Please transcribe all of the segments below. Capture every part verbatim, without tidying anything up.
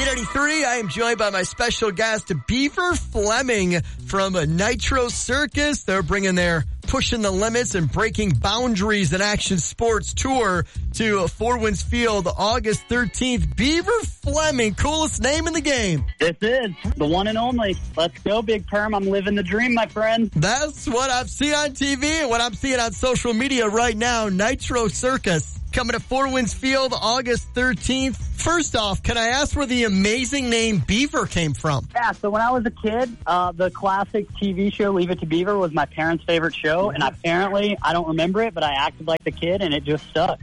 ninety-three, I am joined by my special guest, Beaver Fleming from Nitro Circus. They're bringing their Pushing the Limits and Breaking Boundaries in Action Sports tour to Four Winds Field August thirteenth. Beaver Fleming, coolest name in the game. This is the one and only. Let's go, Big Perm. I'm living the dream, my friend. That's what I've seen on T V and what I'm seeing on social media right now. Nitro Circus coming to Four Winds Field August thirteenth. First off, can I ask where the amazing name Beaver came from? Yeah, so when I was a kid, uh, the classic T V show Leave It to Beaver was my parents' favorite show, and apparently, I don't remember it, but I acted like the kid, and it just stuck.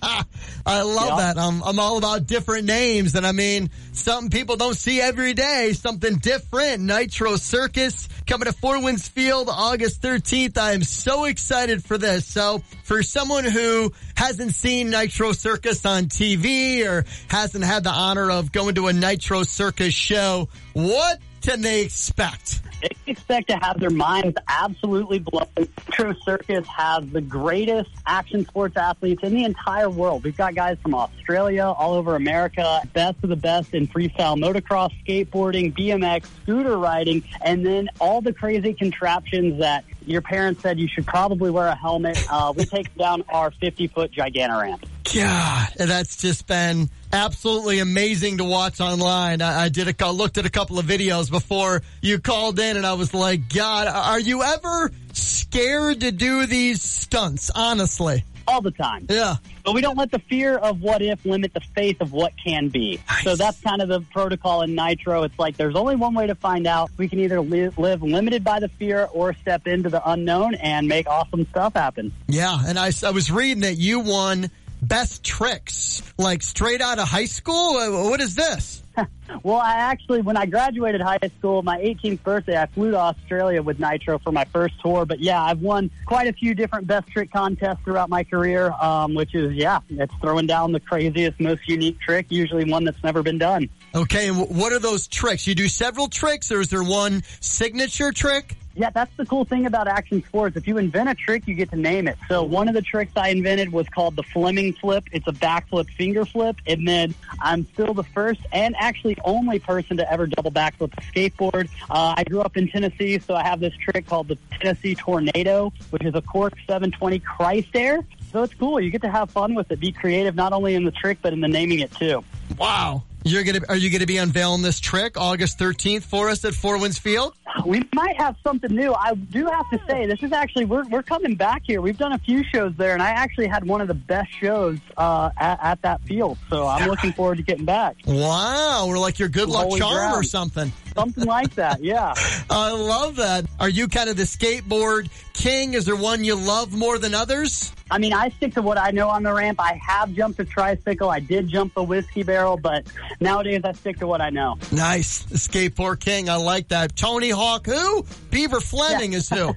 I love yeah. that. I'm, I'm all about different names, and I mean, something people don't see every day, something different. Nitro Circus coming to Four Winds Field August thirteenth. I am so excited for this. So for someone who hasn't seen Nitro Circus on T V or hasn't had the honor of going to a Nitro Circus show, what can they expect? They expect to have their minds absolutely blown. Nitro Circus has the greatest action sports athletes in the entire world. We've got guys from Australia, all over America, best of the best in freestyle motocross, skateboarding, B M X, scooter riding, and then all the crazy contraptions that your parents said you should probably wear a helmet. Uh, we take down our fifty-foot Gigantorama. God, that's just been absolutely amazing to watch online. I, I did a, looked at a couple of videos before you called in, and I was like, God, are you ever scared to do these stunts, honestly? All the time. Yeah. But we don't let the fear of what if limit the faith of what can be. Nice. So that's kind of the protocol in Nitro. It's like there's only one way to find out. We can either live, live limited by the fear or step into the unknown and make awesome stuff happen. Yeah, and I, I was reading that you won Best Tricks, like straight out of high school. What is this? Well, I actually, when I graduated high school, my eighteenth birthday, I flew to Australia with Nitro for my first tour. But yeah, I've won quite a few different best trick contests throughout my career, um, which is, yeah, it's throwing down the craziest, most unique trick, usually one that's never been done. Okay, and what are those tricks? You do several tricks, or is there one signature trick? Yeah, that's the cool thing about action sports. If you invent a trick, you get to name it. So one of the tricks I invented was called the Fleming Flip. It's a backflip finger flip. And then I'm still the first and actually only person to ever double backflip a skateboard. Uh, I grew up in Tennessee, so I have this trick called the Tennessee Tornado, which is a cork seven twenty Christ Air. So it's cool. You get to have fun with it. Be creative, not only in the trick, but in the naming it too. Wow. You're gonna, are you going to be unveiling this trick August thirteenth for us at Four Winds Field? We might have something new. I do have to say, this is actually, we're we're coming back here. We've done a few shows there, and I actually had one of the best shows uh, at, at that field. So I'm looking forward to getting back. Wow. We're like your good luck Holy charm ground. or something. Something like that, yeah. I love that. Are you kind of the skateboard king? Is there one you love more than others? I mean, I stick to what I know on the ramp. I have jumped a tricycle. I did jump a whiskey barrel, but nowadays I stick to what I know. Nice. The skateboard king. I like that. Tony Hawk who? Beaver Fleming yeah. is who?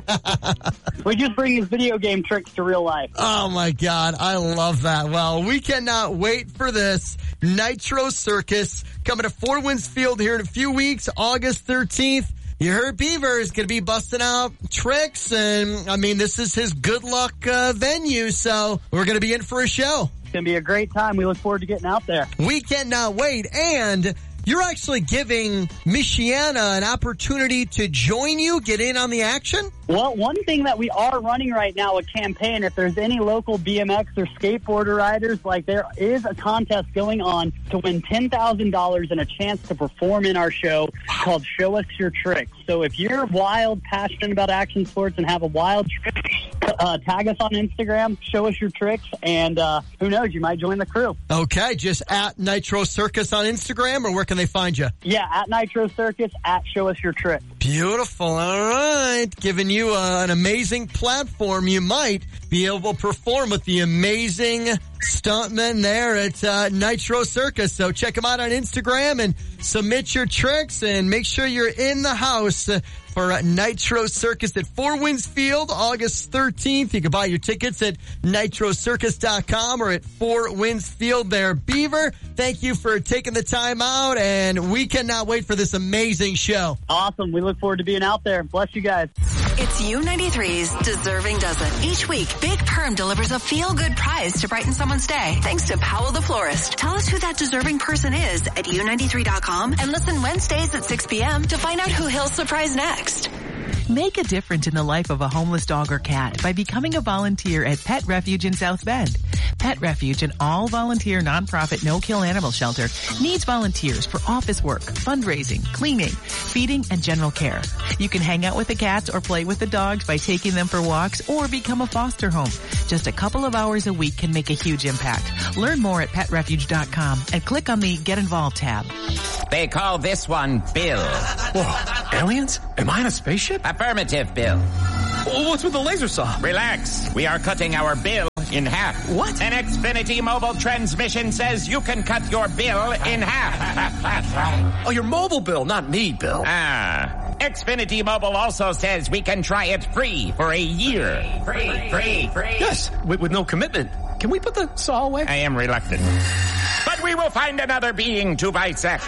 We just bring his video game tricks to real life. Oh, my God. I love that. Well, we cannot wait for this. Nitro Circus coming to Four Winds Field here in a few weeks, August thirteenth. You heard Beaver is going to be busting out tricks, and, I mean, this is his good luck uh, venue, so we're going to be in for a show. It's going to be a great time. We look forward to getting out there. We cannot wait, and you're actually giving Michiana an opportunity to join you, get in on the action? Well, one thing that we are running right now, a campaign, if there's any local B M X or skateboarder riders, like there is a contest going on to win ten thousand dollars and a chance to perform in our show called Show Us Your Tricks. So if you're wild, passionate about action sports and have a wild trick, uh, tag us on Instagram, show us your tricks, and uh, who knows, you might join the crew. Okay, just at Nitro Circus on Instagram, or where can they find you? Yeah, at Nitro Circus, at Show Us Your Tricks. Beautiful. All right. Giving you uh, an amazing platform. You might be able to perform with the amazing stuntmen there at uh, Nitro Circus. So check them out on Instagram and submit your tricks and make sure you're in the house uh, for uh, Nitro Circus at Four Winds Field, August thirteenth. You can buy your tickets at nitro circus dot com or at Four Winds Field there. Beaver, thank you for taking the time out, and we cannot wait for this amazing show. Awesome. We look forward to being out there. Bless you guys. It's U ninety-three's Deserving Dozen. Each week, Big Perm delivers a feel-good prize to brighten someone's day. Thanks to Powell the Florist. Tell us who that deserving person is at U ninety-three dot com and listen Wednesdays at six p.m. to find out who he'll surprise next. Make a difference in the life of a homeless dog or cat by becoming a volunteer at Pet Refuge in South Bend. Pet Refuge, an all-volunteer nonprofit no-kill animal shelter, needs volunteers for office work, fundraising, cleaning, feeding, and general care. You can hang out with the cats or play with the dogs by taking them for walks or become a foster home. Just a couple of hours a week can make a huge impact. Learn more at pet refuge dot com and click on the Get Involved tab. They call this one Bill. Whoa, aliens? Am I in a spaceship? Affirmative, Bill. Well, what's with the laser saw? Relax. We are cutting our bill in half. What? An Xfinity mobile transmission says you can cut your bill in half. Oh, your mobile bill, not me, Bill. Ah. Xfinity Mobile also says we can try it free for a year. Free, free, free. Yes, with, with no commitment. Can we put the saw away? I am reluctant. But we will find another being to bisect.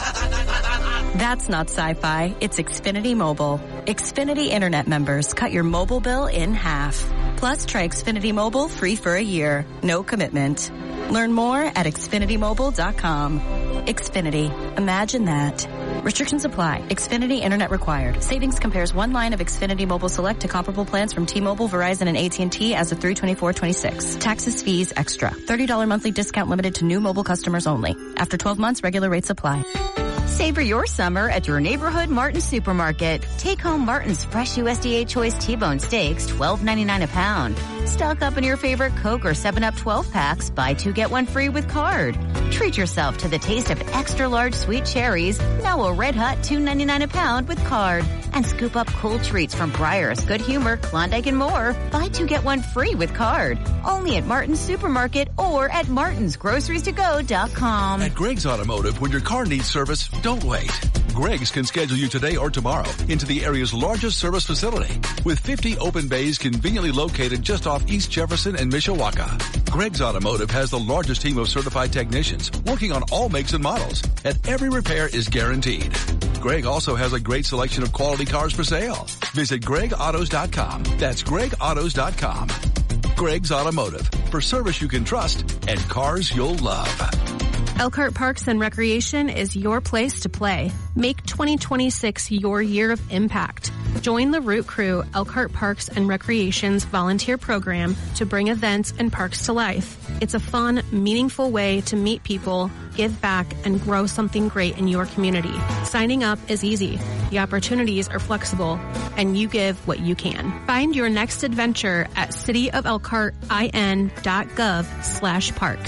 That's not sci-fi. It's Xfinity Mobile. Xfinity Internet members cut your mobile bill in half. Plus, try Xfinity Mobile free for a year. No commitment. Learn more at xfinity mobile dot com. Xfinity. Imagine that. Restrictions apply. Xfinity Internet required. Savings compares one line of Xfinity Mobile Select to comparable plans from T-Mobile, Verizon, and A T and T as of three twenty-four twenty-six. Taxes, fees, extra. thirty dollars monthly discount limited to new mobile customers only. After twelve months, regular rates apply. Savor your summer at your neighborhood Martin Supermarket. Take home Martin's fresh U S D A choice T-bone steaks, twelve ninety-nine a pound. Stock up on your favorite Coke or seven up twelve packs. Buy two, get one free with card. Treat yourself to the taste of extra large sweet cherries. Now a red hot two ninety-nine a pound with card. And scoop up cool treats from Breyers, Good Humor, Klondike, and more. Buy two, get one free with card. Only at Martin's Supermarket or at martins groceries to go dot com. At Greg's Automotive, when your car needs service, don't wait. Greg's can schedule you today or tomorrow into the area's largest service facility with fifty open bays conveniently located just off East Jefferson and Mishawaka. Greg's Automotive has the largest team of certified technicians working on all makes and models, and every repair is guaranteed. Greg also has a great selection of quality cars for sale. Visit greg autos dot com. That's greg autos dot com. Greg's Automotive, for service you can trust and cars you'll love. Elkhart Parks and Recreation is your place to play. Make twenty twenty-six your year of impact. Join the Root Crew Elkhart Parks and Recreation's volunteer program to bring events and parks to life. It's a fun, meaningful way to meet people, give back, and grow something great in your community. Signing up is easy. The opportunities are flexible, and you give what you can. Find your next adventure at city of elkhart I N dot gov slash parks.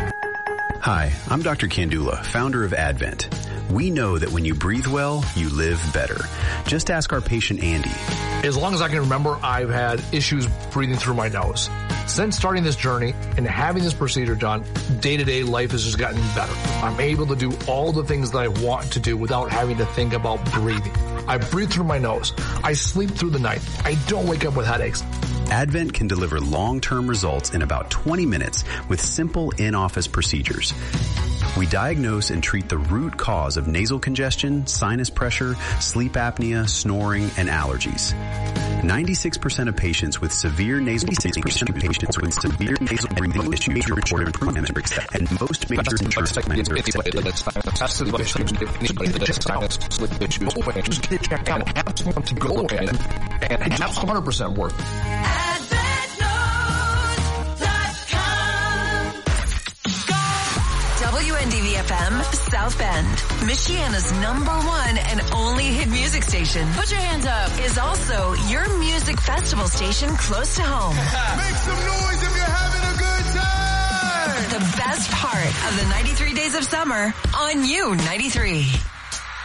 Hi, I'm Doctor Kandula, founder of Advent. We know that when you breathe well, you live better. Just ask our patient Andy. As long as I can remember, I've had issues breathing through my nose. Since starting this journey and having this procedure done, day-to-day life has just gotten better. I'm able to do all the things that I want to do without having to think about breathing. I breathe through my nose. I sleep through the night. I don't wake up with headaches. Advent can deliver long-term results in about twenty minutes with simple in-office procedures. We diagnose and treat the root cause of nasal congestion, sinus pressure, sleep apnea, snoring, and allergies. ninety-six percent of patients with severe nasal ninety-six percent of patients with severe nasal breathing issues report improvement, and most major insurance plans are accepted. To go ahead and have one hundred percent worth. W N D V F M, South Bend, Michiana's number one and only hit music station. Put your hands up. Is also your music festival station close to home. Make some noise if you're having a good time. The best part of the ninety-three days of summer on U ninety-three.